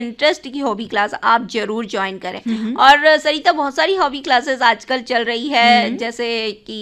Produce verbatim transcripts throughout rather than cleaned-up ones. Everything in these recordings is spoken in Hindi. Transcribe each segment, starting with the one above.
इंटरेस्ट की हॉबी क्लास आप जरूर ज्वाइन करें। और सरिता, बहुत सारी हॉबी क्लासेस आजकल चल रही है, जैसे कि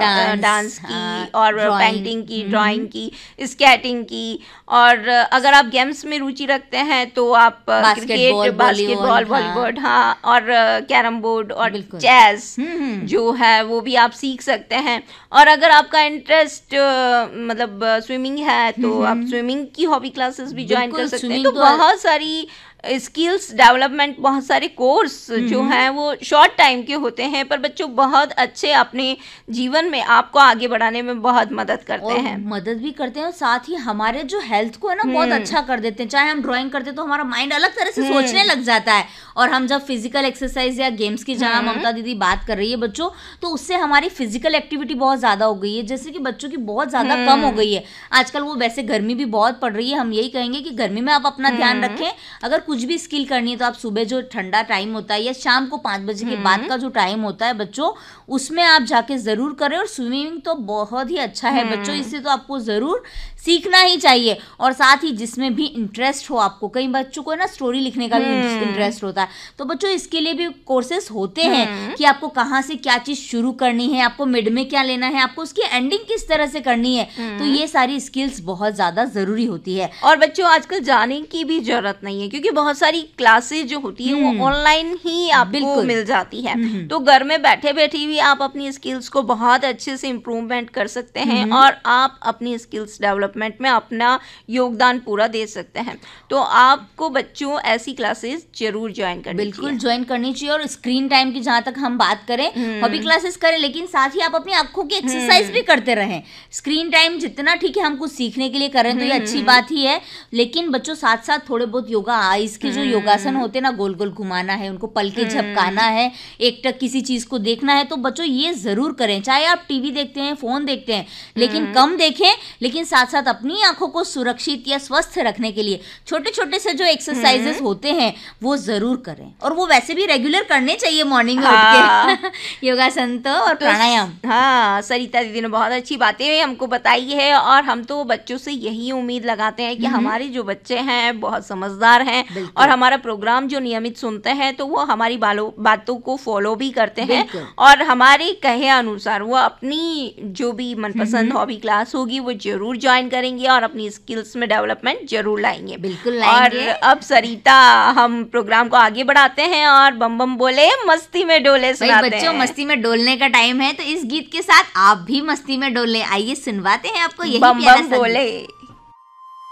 डांस की और पेंटिंग की, ड्राइंग की, स्केटिंग की, और अगर आप गेम्स में रुचि रखते हैं तो आप क्रिकेट, बास्केटबॉल, वॉलीबॉल, हाँ, और कैरम बोर्ड और चेस जो है वो भी आप सीख सकते हैं। और अगर आपका इंटरेस्ट मतलब स्विमिंग है तो आप स्विमिंग की हॉबी क्लासेस भी ज्वाइन कर सकते हैं। तो बहुत सारी स्किल्स डेवलपमेंट, बहुत सारे कोर्स जो हैं वो शॉर्ट टाइम के होते हैं, पर बच्चों बहुत अच्छे अपने जीवन में आपको आगे बढ़ाने में बहुत मदद करते हैं। मदद भी करते हैं और साथ ही हमारे जो हेल्थ को है ना बहुत अच्छा कर देते हैं। चाहे हम ड्राइंग करते हैं तो हमारा माइंड अलग तरह से सोचने लग जाता है, और हम जब फिजिकल एक्सरसाइज या गेम्स की जहाँ ममता दीदी बात कर रही है बच्चों, तो उससे हमारी फिजिकल एक्टिविटी बहुत ज्यादा हो गई है, जैसे कि बच्चों की बहुत ज्यादा कम हो गई है आजकल। वो वैसे गर्मी भी बहुत पड़ रही है, हम यही कहेंगे कि गर्मी में आप अपना ध्यान रखें। अगर कुछ भी स्किल करनी है तो आप सुबह जो ठंडा टाइम होता है या शाम को पाँच बजे के बाद का जो टाइम होता है बच्चों, उसमें आप जाके जरूर करें। और स्विमिंग तो बहुत ही अच्छा है बच्चों, इससे तो आपको जरूर सीखना ही चाहिए। और साथ ही जिसमें भी इंटरेस्ट हो आपको, कई बच्चों को ना स्टोरी लिखने का भी इंटरेस्ट होता है, तो बच्चों इसके लिए भी कोर्सेस होते हैं कि आपको कहाँ से क्या चीज शुरू करनी है, आपको मिड में क्या लेना है, आपको उसकी एंडिंग किस तरह से करनी है। तो ये सारी स्किल्स बहुत ज्यादा जरूरी होती है। और बच्चों आजकल जाने की भी जरूरत नहीं है, क्योंकि बहुत सारी क्लासेस जो होती है वो ऑनलाइन ही आपको मिल जाती है। तो घर में बैठे बैठे भी आप अपनी स्किल्स को बहुत अच्छे से इम्प्रूवमेंट कर सकते हैं और आप अपनी स्किल्स डेवलपमेंट में अपना योगदान पूरा दे सकते हैं। तो आपको बच्चों ऐसी क्लासेस जरूर ज्वाइन करनी चाहिए। बिल्कुल ज्वाइन करनी चाहिए। और स्क्रीन टाइम की जहाँ तक हम बात करें, हॉबी क्लासेस करें, लेकिन साथ ही आप अपनी आंखों की एक्सरसाइज भी करते रहें। स्क्रीन टाइम जितना ठीक है हम कुछ सीखने के लिए करें तो ये अच्छी बात ही है, लेकिन बच्चों साथ साथ थोड़े बहुत योगा, आइज के जो योगासन होते हैं ना, गोल गोल घुमाना है, उनको पलके झपकाना है, एक टक किसी चीज को देखना है, तो बच्चों ये जरूर करें। चाहे आप टीवी देखते हैं, फोन देखते हैं, लेकिन कम देखें, लेकिन साथ साथ अपनी आंखों को सुरक्षित या स्वस्थ रखने के लिए छोटे छोटे से जो एक्सरसाइजेस होते हैं वो जरूर करें। और वो वैसे भी रेगुलर करने चाहिए मॉर्निंग में उठ के योगासन तो और प्राणायाम। हाँ, सरिता दीदी ने बहुत अच्छी बातें हमको बताई है, और हम तो बच्चों से यही उम्मीद लगाते हैं कि हमारे जो बच्चे हैं बहुत समझदार हैं और हमारा प्रोग्राम जो नियमित सुनते हैं तो वो हमारी बातों को फॉलो भी करते हैं, और हमारे कहे अनुसार वो अपनी जो भी मनपसंद हॉबी क्लास होगी वो जरूर ज्वाइन करेंगे और अपनी स्किल्स में डेवलपमेंट जरूर लाएंगे। बिल्कुल लाएंगे। और अब सरिता हम प्रोग्राम को आगे बढ़ाते हैं और बम बम बोले मस्ती में डोले सुनाते बच्चों हैं। मस्ती में डोलने का टाइम है, तो इस गीत के साथ आप भी मस्ती में डोलने आइए, सुनवाते हैं आपको यही बम बम बोले।